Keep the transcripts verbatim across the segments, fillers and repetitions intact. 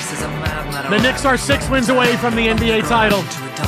The Knicks are six wins away from the N B A title.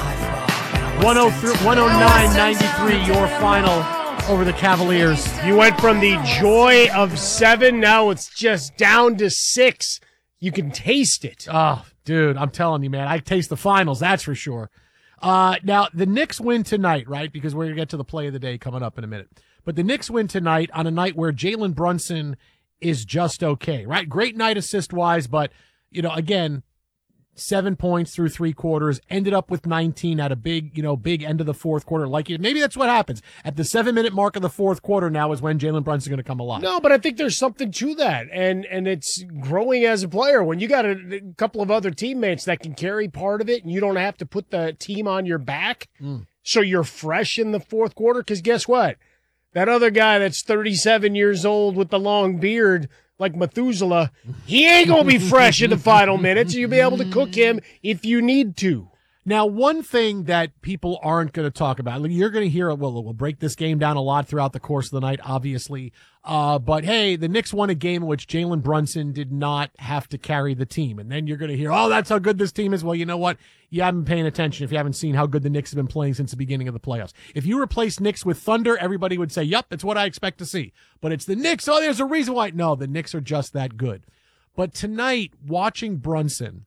one oh nine ninety-three, your final over the Cavaliers. You went from the joy of seven, now it's just down to six. You can taste it. Oh, dude, I'm telling you, man. I taste the finals, that's for sure. Uh, now, the Knicks win tonight, right? Because we're going to get to the play of the day coming up in a minute. But the Knicks win tonight on a night where Jalen Brunson is just okay, right? Great night assist-wise, but, you know, again, seven points through three quarters, ended up with nineteen at a big, you know, big end of the fourth quarter. Like, maybe that's what happens. At the seven-minute mark of the fourth quarter now is when Jalen Brunson's going to come alive. No, but I think there's something to that, and and it's growing as a player. When you got a, a couple of other teammates that can carry part of it, and you don't have to put the team on your back, mm. so you're fresh in the fourth quarter, because guess what? That other guy that's thirty-seven years old with the long beard, like Methuselah, he ain't going to be fresh in the final minutes. You'll be able to cook him if you need to. Now, one thing that people aren't going to talk about, you're going to hear, well, we'll break this game down a lot throughout the course of the night, obviously. Uh, but, hey, the Knicks won a game in which Jalen Brunson did not have to carry the team. And then you're going to hear, oh, that's how good this team is. Well, you know what? You haven't been paying attention if you haven't seen how good the Knicks have been playing since the beginning of the playoffs. If you replace Knicks with Thunder, everybody would say, yep, it's what I expect to see. But it's the Knicks. Oh, there's a reason why. No, the Knicks are just that good. But tonight, watching Brunson,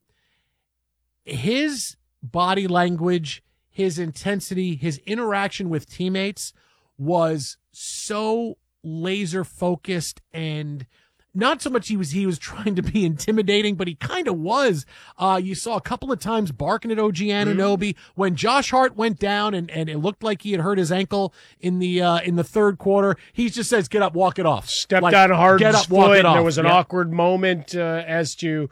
his body language, his intensity, his interaction with teammates was so laser focused, and not so much he was he was trying to be intimidating, but he kind of was. Uh, you saw a couple of times barking at O G Anunoby mm-hmm. when Josh Hart went down, and, and it looked like he had hurt his ankle in the uh, in the third quarter. He just says, "Get up, walk it off." Stepped like, on Hart's get up, foot. Walk it off. There was an yep. awkward moment uh, as to.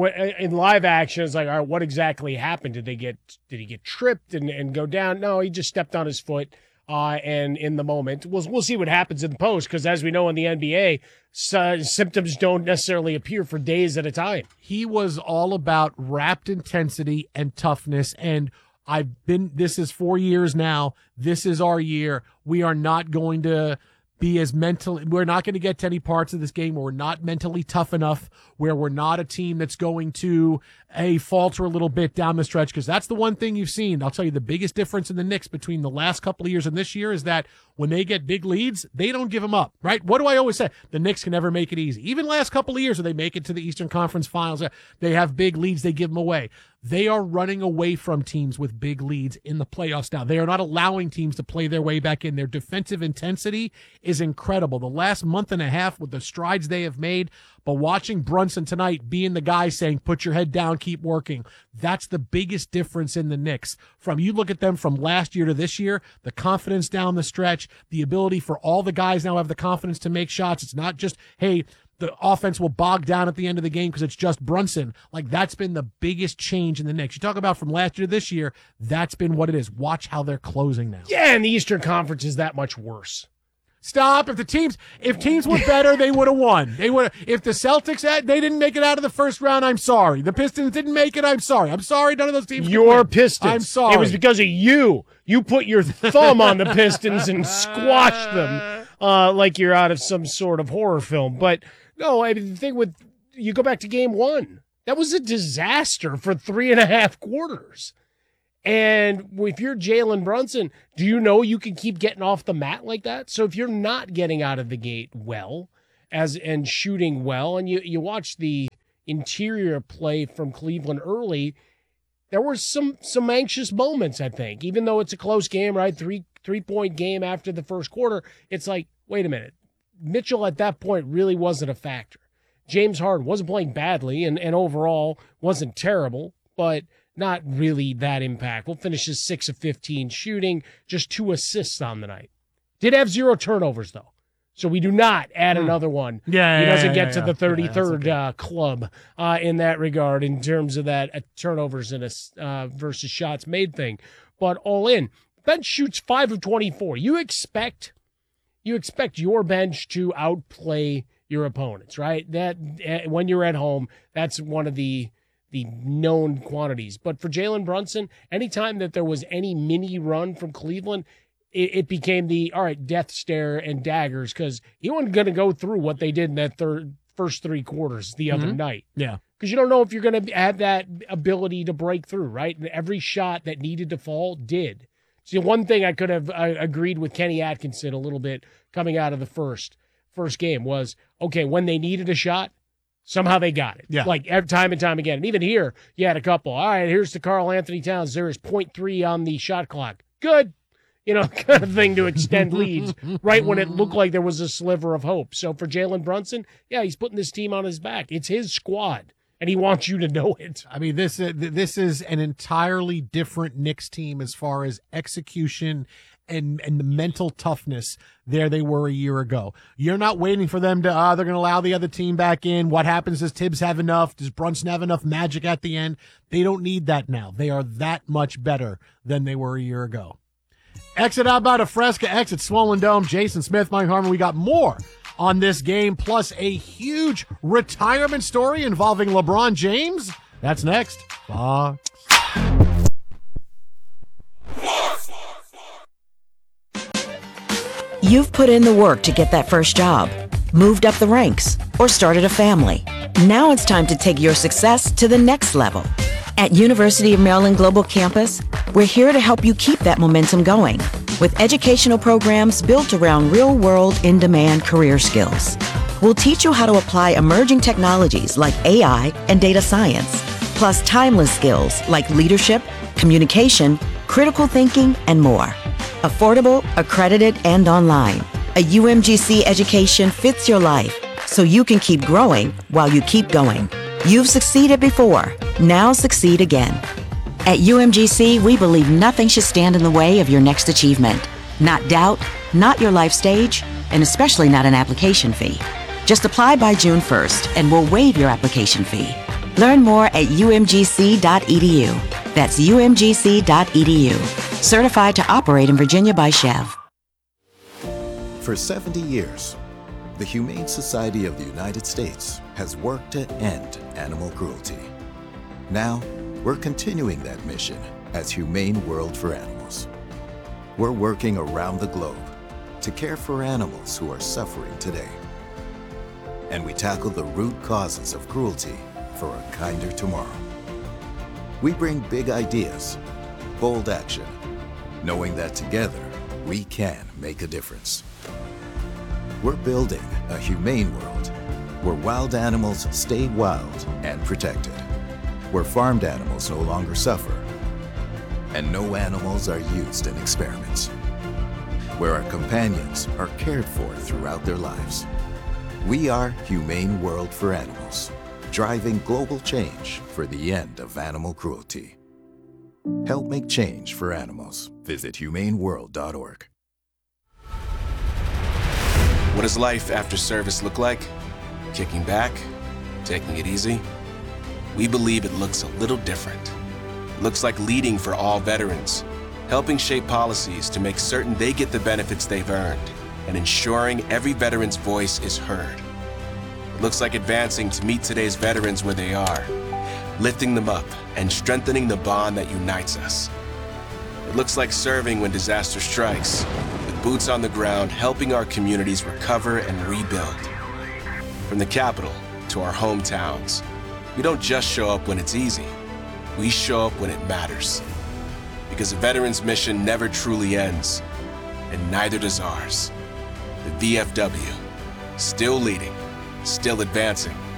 In live action, it's like, all right, what exactly happened? Did they get? Did he get tripped and, and go down? No, he just stepped on his foot. Uh, and in the moment, we'll we'll see what happens in the post, because as we know in the N B A, uh, symptoms don't necessarily appear for days at a time. He was all about rapt intensity and toughness, and I've been. This is four years now. This is our year. We are not going to be as mentally, we're not going to get to any parts of this game where we're not mentally tough enough, where we're not a team that's going to a falter a little bit down the stretch, because that's the one thing you've seen. I'll tell you the biggest difference in the Knicks between the last couple of years and this year is that when they get big leads, they don't give them up, right? What do I always say? The Knicks can never make it easy. Even last couple of years when they make it to the Eastern Conference Finals, they have big leads, they give them away. They are running away from teams with big leads in the playoffs now. They are not allowing teams to play their way back in. Their defensive intensity is incredible. The last month and a half with the strides they have made, but watching Brunson tonight being the guy saying, put your head down, keep working, that's the biggest difference in the Knicks. From you look at them from last year to this year, the confidence down the stretch, the ability for all the guys now have the confidence to make shots. It's not just, hey, the offense will bog down at the end of the game because it's just Brunson. Like, that's been the biggest change in the Knicks. You talk about from last year to this year, that's been what it is. Watch how they're closing now. Yeah, and the Eastern Conference is that much worse. Stop. If the teams, if teams were better, they would have won. They would. If the Celtics, had, they didn't make it out of the first round, I'm sorry. The Pistons didn't make it, I'm sorry. I'm sorry. None of those teams. Your Pistons. I'm sorry. It was because of you. You put your thumb on the Pistons and squashed them uh, like you're out of some sort of horror film. But no, I mean, the thing with, you go back to game one, that was a disaster for three and a half quarters. And if you're Jalen Brunson, do you know you can keep getting off the mat like that? So if you're not getting out of the gate well as and shooting well, and you, you watch the interior play from Cleveland early, there were some some anxious moments, I think. Even though it's a close game, right? Three three-point game after the first quarter, it's like, wait a minute. Mitchell at that point really wasn't a factor. James Harden wasn't playing badly and, and overall wasn't terrible, but not really that impactful. Finishes six of fifteen shooting, just two assists on the night. Did have zero turnovers, though. So we do not add mm. another one. Yeah, He yeah, doesn't yeah, get yeah, to yeah. the thirty-third yeah, uh, club uh, in that regard in terms of that uh, turnovers and a, uh, versus shots made thing. But all in, bench shoots five of twenty-four. You expect you expect your bench to outplay your opponents, right? That uh, when you're at home, that's one of the the known quantities. But for Jalen Brunson, anytime that there was any mini run from Cleveland, it, it became the, all right, death stare and daggers, because he wasn't going to go through what they did in that third, first three quarters the other mm-hmm. night. Yeah. because you don't know if you're going to have that ability to break through, right? And every shot that needed to fall did. See, one thing I could have uh, agreed with Kenny Atkinson a little bit coming out of the first first game was, okay, when they needed a shot, somehow they got it. Yeah. Like every time and time again. And even here, you had a couple. All right, here's to Karl Anthony Towns. There is point three on the shot clock. Good. You know, kind of thing to extend leads right when it looked like there was a sliver of hope. So for Jalen Brunson, yeah, he's putting this team on his back. It's his squad, and he wants you to know it. I mean, this uh, this is an entirely different Knicks team as far as execution and and the mental toughness there they were a year ago. You're not waiting for them to, ah, uh, they're going to allow the other team back in. What happens? Does Tibbs have enough? Does Brunson have enough magic at the end? They don't need that now. They are that much better than they were a year ago. Exit out by Fresca, exit Swollen Dome. Jason Smith, Mike Harmon. We got more on this game, plus a huge retirement story involving LeBron James. That's next. Fox. You've put in the work to get that first job, moved up the ranks, or started a family. Now it's time to take your success to the next level. At University of Maryland Global Campus, we're here to help you keep that momentum going with educational programs built around real-world, in-demand career skills. We'll teach you how to apply emerging technologies like A I and data science, plus timeless skills like leadership, communication, critical thinking, and more. Affordable, accredited, and online. A U M G C education fits your life so you can keep growing while you keep going. You've succeeded before. Now succeed again. At U M G C, we believe nothing should stand in the way of your next achievement. Not doubt, not your life stage, and especially not an application fee. Just apply by June first and we'll waive your application fee. Learn more at U M G C dot E D U. That's U M G C dot E D U. Certified to operate in Virginia by Chev. For seventy years, the Humane Society of the United States has worked to end animal cruelty. Now, we're continuing that mission as Humane World for Animals. We're working around the globe to care for animals who are suffering today. And we tackle the root causes of cruelty for a kinder tomorrow. We bring big ideas, bold action, knowing that together we can make a difference. We're building a humane world where wild animals stay wild and protected, where farmed animals no longer suffer, and no animals are used in experiments, where our companions are cared for throughout their lives. We are Humane World for Animals, driving global change for the end of animal cruelty. Help make change for animals. Visit humane world dot org. What does life after service look like? Kicking back? Taking it easy? We believe it looks a little different. It looks like leading for all veterans, helping shape policies to make certain they get the benefits they've earned, and ensuring every veteran's voice is heard. It looks like advancing to meet today's veterans where they are, lifting them up and strengthening the bond that unites us. It looks like serving when disaster strikes, with boots on the ground helping our communities recover and rebuild. From the capital to our hometowns, we don't just show up when it's easy, we show up when it matters. Because a veteran's mission never truly ends, and neither does ours. The V F W, still leading, still advancing.